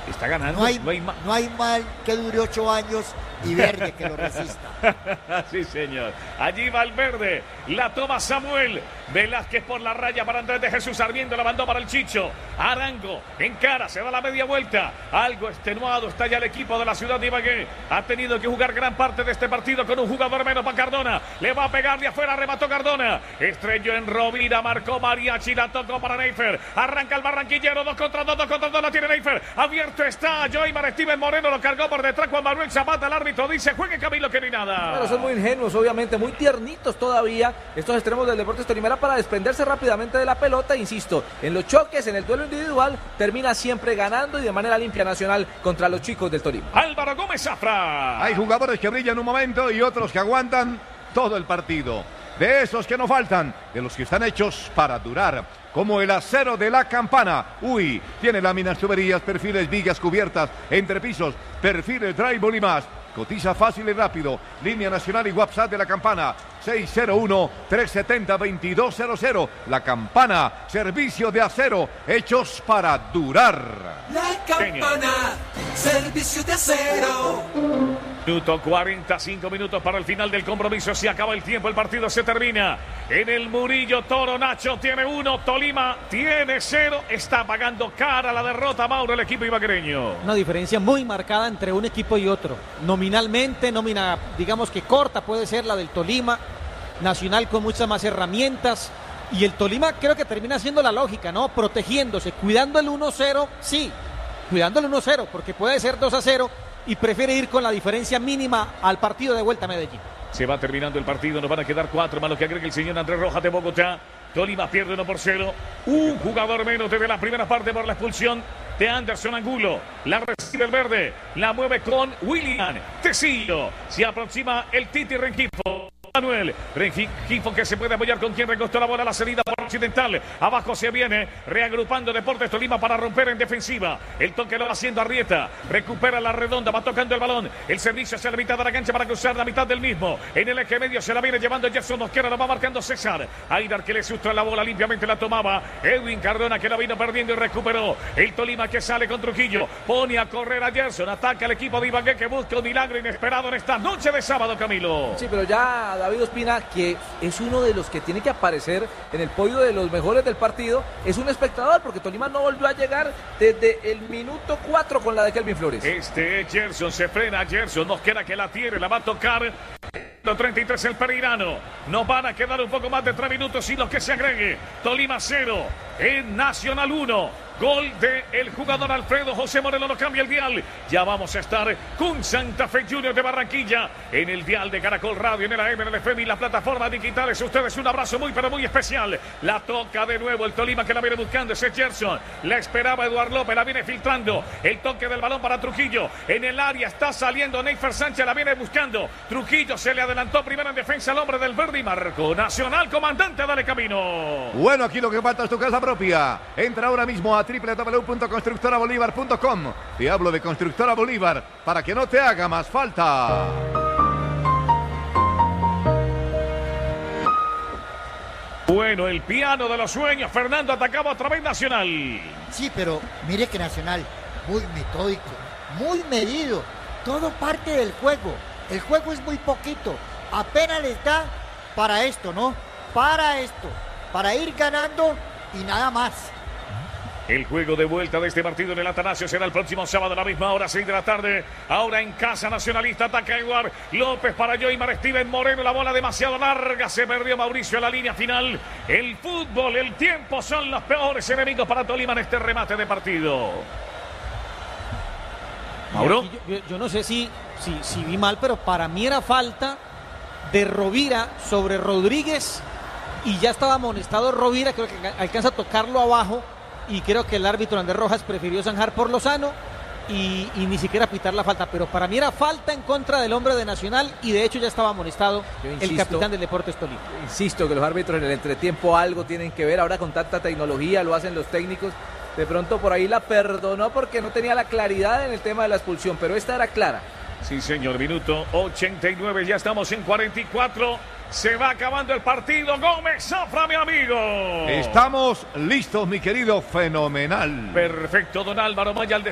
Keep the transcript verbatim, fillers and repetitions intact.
Está ganando. No hay, no hay, ma- no hay mal que dure ocho años y verde que lo resista. Sí, señor. Allí va el verde. La toma Samuel Velázquez por la raya para Andrés de Jesús Sarmiento. La mandó para el Chicho. Arango en cara. Se da la media vuelta. Algo extenuado está ya el equipo de la ciudad de Ibagué. Ha tenido que jugar gran parte de este partido con un jugador menos para Cardona. Le va a pegar de afuera. Remató Cardona. Estrelló en Rovira. Marcó Mariachi. La tocó para Neifer. Arranca el barranquillero. Dos contra dos. Dos contra dos. La tiene Neifer. Abierto está Joymar Steven Moreno. Lo cargó por detrás Juan Manuel Zapata. El árbitro dice: juegue Camilo, que ni nada. Bueno, son muy ingenuos, obviamente, muy tiernitos todavía estos extremos del Deportes Tolima para desprenderse rápidamente de la pelota. Insisto, en los choques, en el duelo individual, termina siempre ganando y de manera limpia Nacional contra los chicos del Tolima. Álvaro Gómez Zafra. Hay jugadores que brillan un momento y otros que aguantan todo el partido. De esos que no faltan, de los que están hechos para durar, como el acero de la Campana. Uy, tiene láminas, tuberías, perfiles, vigas, cubiertas, entrepisos, perfiles, drywall y más. Cotiza fácil y rápido. Línea nacional y WhatsApp de la Campana. seis cero uno, tres siete cero, dos dos cero cero. La Campana, servicio de acero, hechos para durar. La Campana, servicio de acero. Minuto cuarenta y cinco minutos para el final del compromiso. Se acaba el tiempo, el partido se termina. En el Murillo Toro, Nacho tiene uno, Tolima tiene cero. Está pagando cara la derrota, Mauro, el equipo ibaguereño. Una diferencia muy marcada entre un equipo y otro. Nominalmente, nómina, digamos que corta puede ser la del Tolima. Nacional con muchas más herramientas. Y el Tolima creo que termina siendo la lógica, ¿no? Protegiéndose, cuidando el uno cero, sí. Cuidando el uno cero, porque puede ser dos a cero. Y prefiere ir con la diferencia mínima al partido de vuelta a Medellín. Se va terminando el partido, nos van a quedar cuatro, más lo que agrega el señor Andrés Rojas de Bogotá. Tolima pierde uno por cero. Un jugador menos desde la primera parte por la expulsión de Anderson Angulo. La recibe el verde, la mueve con William Tecillo. Se aproxima el Titi Rengifo. Manuel Rengifo, que se puede apoyar con quien recostó la bola a la salida por Occidental. Abajo se viene reagrupando Deportes Tolima para romper en defensiva. El toque lo va haciendo Arrieta. Recupera la redonda, va tocando el balón. El servicio hacia la mitad de la cancha para cruzar la mitad del mismo. En el eje medio se la viene llevando Gerson Mosquera, la va marcando César. Aidar, que le sustrae la bola, limpiamente la tomaba. Edwin Cardona, que la vino perdiendo y recuperó. El Tolima, que sale con Trujillo. Pone a correr a Gerson. Ataca al equipo de Ibagué, que busca un milagro inesperado en esta noche de sábado, Camilo. Sí, pero ya David Ospina, que es uno de los que tiene que aparecer en el podio de los mejores del partido, es un espectador, porque Tolima no volvió a llegar desde el minuto cuatro con la de Kelvin Flores. Este es Gerson, se frena Gerson, Mosquera, que la tiene, la va a tocar. treinta y tres el pereirano. Nos van a quedar un poco más de tres minutos y lo que se agregue. Tolima cero, en Nacional uno. Gol de el jugador Alfredo José Moreno, lo cambia el dial. Ya vamos a estar con Santa Fe Junior de Barranquilla en el dial de Caracol Radio, en el A M, en el F M y las plataformas digitales. Ustedes un abrazo muy pero muy especial. La toca de nuevo el Tolima, que la viene buscando, ese Gerson. La esperaba Eduardo López, la viene filtrando. El toque del balón para Trujillo. En el área está saliendo Neifer Sánchez, la viene buscando. Trujillo se le adelantó primero en defensa al hombre del verde y marcó Nacional. Comandante, dale camino. Bueno, aquí lo que falta es tu casa propia. Entra ahora mismo a doble u doble u doble u punto constructora bolívar punto com. Te hablo de Constructora Bolívar para que no te haga más falta. Bueno, el piano de los sueños. Fernando atacaba otra vez Nacional. Sí, pero mire que Nacional, muy metódico, muy medido. Todo parte del juego. El juego es muy poquito. Apenas les da para esto, ¿no? Para esto. Para ir ganando y nada más. El juego de vuelta de este partido en el Atanasio será el próximo sábado a la misma hora, seis de la tarde. Ahora en casa, Nacionalista ataca Eduard López para Joymar Steven Moreno. La bola demasiado larga, se perdió Mauricio a la línea final. El fútbol, el tiempo son los peores enemigos para Tolima en este remate de partido. Mauro. Yo, yo, yo no sé si, si, si vi mal, pero para mí era falta de Rovira sobre Rodríguez y ya estaba amonestado Rovira, creo que alcanza a tocarlo abajo. Y creo que el árbitro Andrés Rojas prefirió zanjar por Lozano y, y ni siquiera pitar la falta. Pero para mí era falta en contra del hombre de Nacional y de hecho ya estaba amonestado insisto, el capitán del Deportes Tolima. Insisto que los árbitros en el entretiempo algo tienen que ver. Ahora con tanta tecnología lo hacen los técnicos. De pronto por ahí la perdonó porque no tenía la claridad en el tema de la expulsión. Pero esta era clara. Sí, señor. Minuto ochenta y nueve. Ya estamos en cuarenta y cuatro. Se va acabando el partido. Gómez Zafra, mi amigo. Estamos listos, mi querido. Fenomenal. Perfecto, don Álvaro Maya.